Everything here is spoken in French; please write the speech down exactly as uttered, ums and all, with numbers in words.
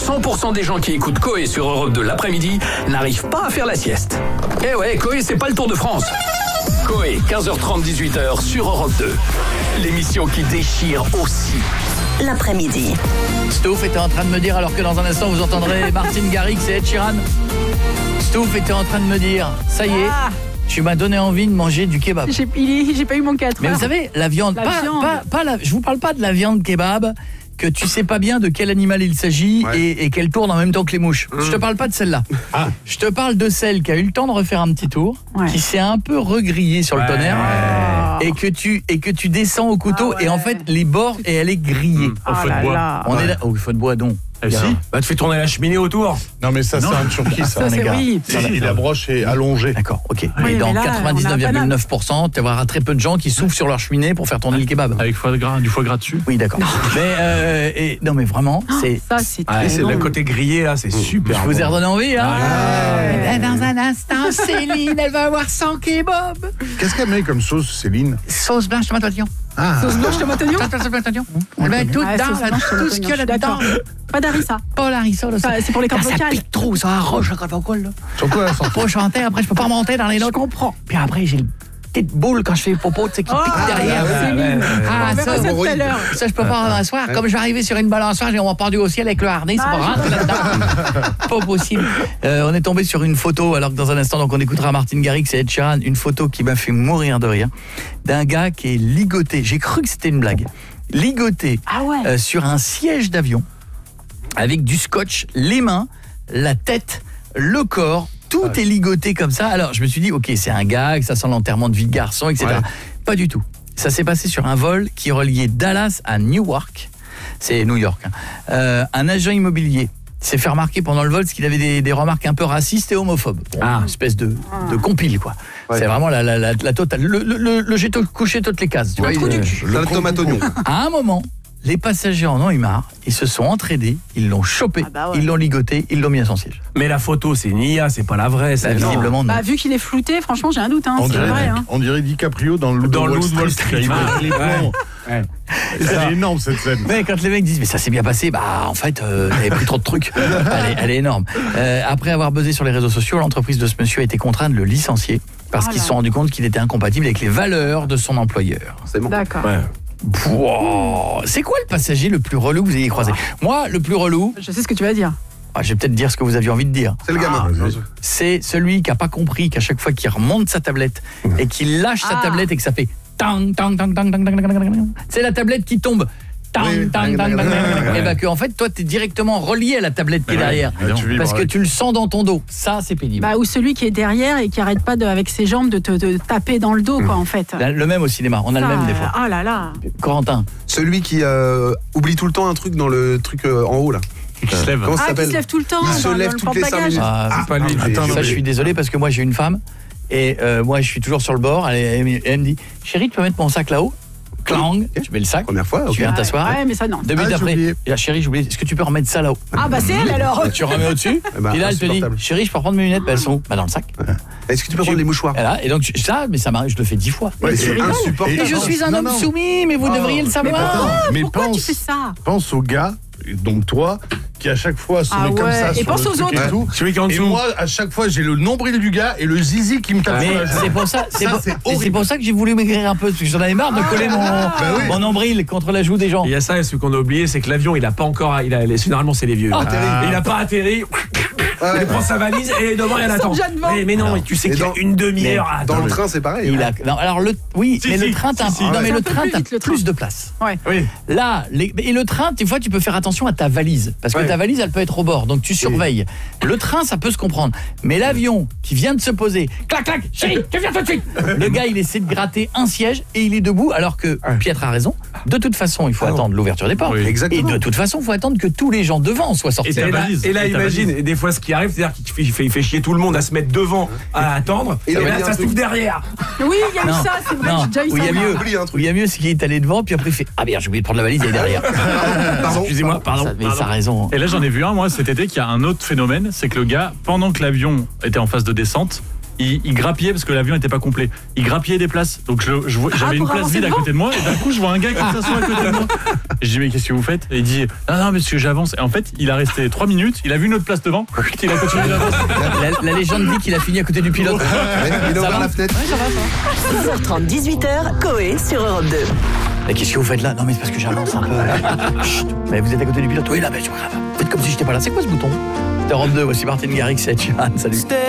cent pour cent des gens qui écoutent Coé sur Europe deux l'après-midi n'arrivent pas à faire la sieste. Eh ouais, Coé, c'est pas le Tour de France. Coé, quinze heures trente, dix-huit heures sur Europe deux. L'émission qui déchire aussi l'après-midi. Stouff était en train de me dire, alors que dans un instant vous entendrez Martin Garrix et Ed Sheeran. Stouff était en train de me dire, ça y est, ah. tu m'as donné envie de manger du kebab. J'ai, il, j'ai pas eu mon quatre Mais heures. vous savez, la viande, la pas, viande. Pas, pas la, je vous parle pas de la viande kebab que tu sais pas bien de quel animal il s'agit ouais. et, et qu'elle tourne en même temps que les mouches. Mmh. Je te parle pas de celle-là. Ah. Je te parle de celle qui a eu le temps de refaire un petit tour, ouais. qui s'est un peu regrillée sur ouais. le tonnerre ouais. et que tu et que tu descends au couteau ah ouais. et en fait les bords et elle est grillée. Mmh. Oh au feu de bois. Là. On ouais. est là au feu de bois donc. Eh si. Bah tu fais tourner la cheminée autour. Non mais ça non. c'est un Turquie ça, ça les gars. Oui. Et la broche est allongée. D'accord, ok. Oui, mais dans là, quatre-vingt-dix-neuf virgule neuf pour cent, tu verras très peu de gens qui souffrent sur leur cheminée pour faire tourner le kebab. Avec foie gras, du foie gras dessus. Oui, d'accord. mais euh, et, non mais vraiment, c'est ça c'est ah, c'est le côté grillé là, c'est mmh. super. Je vous ai redonné envie hein. Ah, dans un instant, Céline, elle va avoir cent kebabs. Qu'est-ce qu'elle met comme sauce, Céline? Sauce blanche tomate oignon. Ah. Sauce blanche tomate oignon. Sauce blanche tomate oignon. Elle met tout dedans, tout ce qu'il y a là-dedans. Pas d'harissa. Pas d'harissa. C'est pour les cordes vocales. Ça pique trop, ça arroche la corde vocale là. Sur quoi ça? Pour chanter, après je peux pas monter dans les notes. Je comprends. Puis après j'ai le petite boule quand je fais popo, tu sais, qui oh, pique derrière. Ah, ouais, ouais, ouais. ah ça, ça, tout à l'heure. ça, je peux pas en asseoir. Ouais. Comme je vais arriver sur une balançoire, on m'a pendu au ciel avec le harnais, c'est ah, pas rentrer là-dedans. Pas possible. Euh, on est tombé sur une photo, alors que dans un instant, donc on écoutera Martin Garrix et Ed Sheeran, une photo qui m'a fait mourir de rire, d'un gars qui est ligoté. J'ai cru que c'était une blague. Ligoté ah ouais. euh, sur un siège d'avion, avec du scotch, les mains, la tête, le corps. Tout ouais. est ligoté comme ça. Alors, je me suis dit, ok, c'est un gag, ça sent l'enterrement de vie de garçon, et cetera. Ouais. Pas du tout. Ça s'est passé sur un vol qui reliait Dallas à Newark. C'est New York. Hein. Euh, un agent immobilier s'est fait remarquer pendant le vol parce qu'il avait des, des remarques un peu racistes et homophobes. Bon, ah. Une espèce de, de compile, quoi. Ouais. C'est vraiment la, la, la, la totale. Le, le, le, le j'ai couché toutes les cases. Tu vois, le, le, le tomate oignon. À un moment, les passagers en ont eu marre, ils se sont entraînés, ils l'ont chopé, ah bah ouais. ils l'ont ligoté, ils l'ont mis à son siège. Mais la photo, c'est une I A, c'est pas la vraie. Bah, visiblement, non. Bah, vu qu'il est flouté, franchement, j'ai un doute. Hein, on, c'est dirait, vrai, hein. on dirait DiCaprio dans le dans Wall Street. Street. Les plombs. Ouais. C'est énorme cette scène. Mais quand les mecs disent mais ça s'est bien passé, bah en fait euh, t'avais pris trop de trucs. elle, est, elle est énorme. Euh, après avoir buzzé sur les réseaux sociaux, l'entreprise de ce monsieur a été contrainte de le licencier parce oh qu'ils se sont rendus compte qu'il était incompatible avec les valeurs de son employeur. C'est bon. D'accord. Ouais. Wow. C'est quoi le passager le plus relou que vous ayez croisé? Moi, le plus relou... Je sais ce que tu vas dire. Ah, je vais peut-être dire ce que vous aviez envie de dire. C'est le gamin. Ah, c'est celui qui n'a pas compris qu'à chaque fois qu'il remonte sa tablette et qu'il lâche ah. sa tablette et que ça fait... Tang, tang, tang, tang, tang, tang, tang, tang, c'est la tablette qui tombe. Tang, oui. tang, tang, tang, tang. Et bah que en fait toi t'es directement relié à la tablette qui est derrière ouais, parce que tu le sens dans ton dos. Ça c'est pénible. Bah ou celui qui est derrière et qui arrête pas de, avec ses jambes de te de taper dans le dos quoi en fait. Le même au cinéma, on a ça, le même des fois. Ah là là. Corentin. Celui qui euh, oublie tout le temps un truc dans le truc euh, en haut là. Qui se lève. Comment ça ah, s'appelle? qui se lève tout le temps. Il se lève toutes les cinq minutes. Ah, c'est pas lui. Attends, ça je suis désolé parce que moi j'ai une femme et euh, moi je suis toujours sur le bord. Elle, elle, elle me dit chérie, tu peux mettre mon sac là-haut? Clang, okay. Je mets le sac. Première fois, okay. Tu viens t'asseoir. Ouais, mais ça non. Deux minutes ah, après, et la chérie, j'ai oublié. Est-ce que tu peux remettre ça là-haut? Ah bah c'est elle alors. Tu remets au-dessus. bah, et là elle te dit, chérie, je peux reprendre mes lunettes? Bah elles sont bah, dans le sac. Ouais. Est-ce que tu peux prendre les mouchoirs? Là, et donc ça, mais ça m'arrive, je le fais dix fois. Ouais, c'est insupportable. Et je suis un homme non, non. soumis, mais vous oh, devriez le savoir. Mais pourquoi pense, tu fais ça? Pense au gars, donc toi, qui à chaque fois se ah met ouais. comme ça et sur pense le aux autres. et tout. Celui qui est en dessous. Et moi, à chaque fois, j'ai le nombril du gars et le zizi qui me tape. Mais c'est pour ça, c'est, ça, pour, c'est, c'est pour ça que j'ai voulu maigrir un peu, parce que j'en avais marre de coller mon, bah oui. mon nombril contre la joue des gens. Il y a ça, et ce qu'on a oublié, c'est que l'avion, il a pas encore, il a, généralement c'est les vieux. Ah, ah. Il a pas atterri. Ah, il prend sa valise et devant il attend. Mais, mais non, alors, mais tu sais qu'il y a une demi-heure. À dans le train, c'est pareil. Il a, non, alors le, oui, si, mais si, le train, si, si, non, ouais. mais le train, t'as plus, plus de place. Ouais. Oui. Là, les, et le train, des fois, tu peux faire attention à ta valise, parce que ouais. ta valise, elle peut être au bord, donc tu surveilles. Oui. Le train, ça peut se comprendre, mais l'avion qui vient de se poser, clac, clac, chérie, tu viens tout de suite. Le gars, il essaie de gratter un siège et il est debout, alors que Pietre a raison. De toute façon, il faut ah attendre l'ouverture des portes. Oui. Exactement. Et de toute façon, il faut attendre que tous les gens devant soient sortis. Et, et là, et là et imagine, et des fois, ce qui arrive, c'est-à-dire qu'il fait, il fait, il fait chier tout le monde à se mettre devant, à attendre, et, et là, ça se trouve derrière. Oui, il y a eu ça, c'est vrai, j'ai déjà eu ça. Il y a mieux, il y a mieux, c'est qu'il est allé devant, puis après il fait ah merde, j'ai oublié de prendre la valise, elle est derrière. Pardon, excusez-moi, pardon. Ça, mais ça a raison. Et là, j'en ai vu un, moi, cet été, qui a un autre phénomène, c'est que le gars, pendant que l'avion était en phase de descente, il, il grappillait parce que l'avion n'était pas complet. Il grappillait des places. Donc je, je vois- j'avais Ah, une pour place avancer vide à devant. côté de moi et d'un coup je vois un gars qui s'assoit à côté de moi. Et je dis mais qu'est-ce que vous faites? Et il dit non non parce que j'avance. Et en fait il a resté trois minutes, il a vu une autre place devant, il a continué d'avancer. La, la légende dit qu'il a fini à côté du pilote. Il a Ça ouvert va la fenêtre. six heures trente, dix-huit heures, Coé sur Europe deux. Mais qu'est-ce que vous faites là? Non mais c'est parce que j'avance un peu. Chut. Mais vous êtes à côté du pilote? Oui là, mais c'est pas grave. Faites comme si j'étais pas là. C'est quoi ce bouton? C'est Europe deux, voici Martin Garrix et Ed Sheeran. Salut.